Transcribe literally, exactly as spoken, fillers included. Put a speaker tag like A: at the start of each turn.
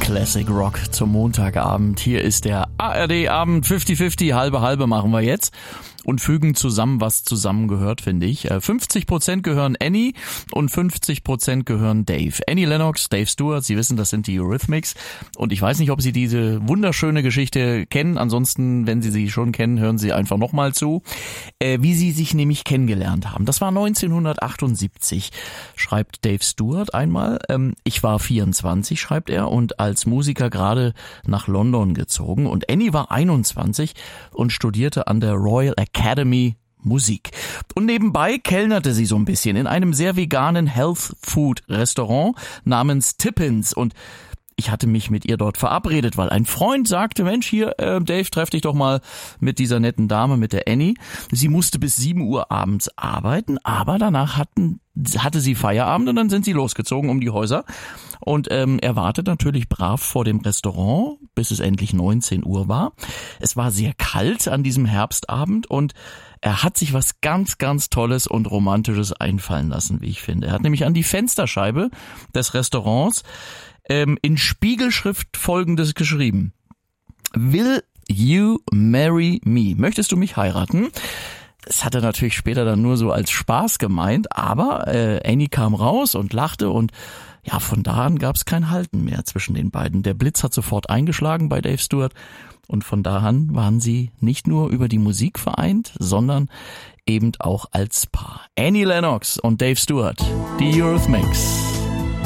A: Classic Rock zum Montagabend. Hier ist der A R D-Abend fünfzig fünfzig, halbe halbe machen wir jetzt. Und fügen zusammen, was zusammengehört, finde ich. fünfzig Prozent gehören Annie und fünfzig Prozent gehören Dave. Annie Lennox, Dave Stewart, Sie wissen, das sind die Eurythmics. Und ich weiß nicht, ob Sie diese wunderschöne Geschichte kennen. Ansonsten, wenn Sie sie schon kennen, hören Sie einfach nochmal zu. Äh, wie sie sich nämlich kennengelernt haben. Das war neunzehnhundertachtundsiebzig, schreibt Dave Stewart einmal. Ähm, ich war vierundzwanzig, schreibt er, und als Musiker gerade nach London gezogen. Und Annie war einundzwanzig und studierte an der Royal Academy Musik. Und nebenbei kellnerte sie so ein bisschen in einem sehr veganen Health-Food-Restaurant namens Tippins. Und ich hatte mich mit ihr dort verabredet, weil ein Freund sagte, Mensch, hier, äh, Dave, treff dich doch mal mit dieser netten Dame, mit der Annie. Sie musste bis sieben Uhr abends arbeiten, aber danach hatten, hatte sie Feierabend und dann sind sie losgezogen um die Häuser. Und ähm, er wartet natürlich brav vor dem Restaurant, bis es endlich neunzehn Uhr war. Es war sehr kalt an diesem Herbstabend und er hat sich was ganz, ganz Tolles und Romantisches einfallen lassen, wie ich finde. Er hat nämlich an die Fensterscheibe des Restaurants ähm, in Spiegelschrift Folgendes geschrieben. Will you marry me? Möchtest du mich heiraten? Das hat er natürlich später dann nur so als Spaß gemeint, aber äh, Annie kam raus und lachte und ja, von da an gab es kein Halten mehr zwischen den beiden. Der Blitz hat sofort eingeschlagen bei Dave Stewart und von da an waren sie nicht nur über die Musik vereint, sondern eben auch als Paar. Annie Lennox und Dave Stewart, die Eurythmics.